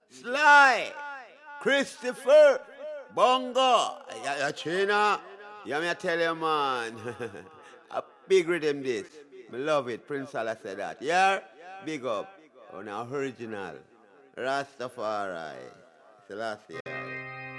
Sly, Christopher, Bongo, China. Yeah, me I tell you, man. A big rhythm this. Me love it. Prince Salah said that. Yeah, big up on our original Rastafari. Selassie.